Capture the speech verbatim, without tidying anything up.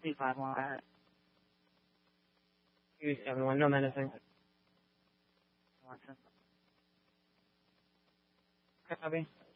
Please five one five. Two seven one. No medicine. Copy.